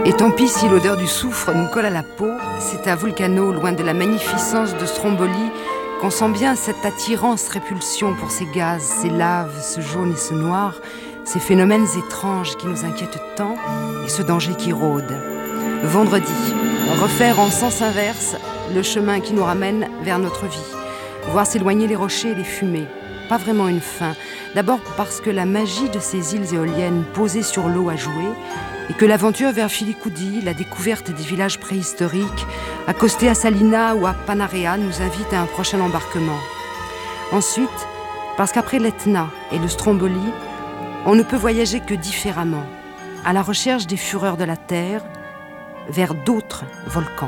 Et tant pis si l'odeur du soufre nous colle à la peau, c'est à Vulcano, loin de la magnificence de Stromboli, qu'on sent bien cette attirance-répulsion pour ces gaz, ces laves, ce jaune et ce noir, ces phénomènes étranges qui nous inquiètent tant et ce danger qui rôde. Vendredi, refaire en sens inverse le chemin qui nous ramène vers notre vie, voir s'éloigner les rochers et les fumées. Pas vraiment une fin, d'abord parce que la magie de ces îles éoliennes posées sur l'eau a joué, et que l'aventure vers Filicudi, la découverte des villages préhistoriques, accostés à Salina ou à Panarea, nous invite à un prochain embarquement. Ensuite, parce qu'après l'Etna et le Stromboli, on ne peut voyager que différemment, à la recherche des fureurs de la Terre, vers d'autres volcans.